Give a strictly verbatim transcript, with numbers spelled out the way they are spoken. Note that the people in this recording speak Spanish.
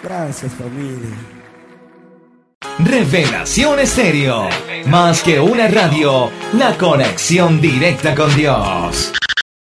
Gracias, familia. Revelación Estéreo. Más que una radio, la conexión directa con Dios.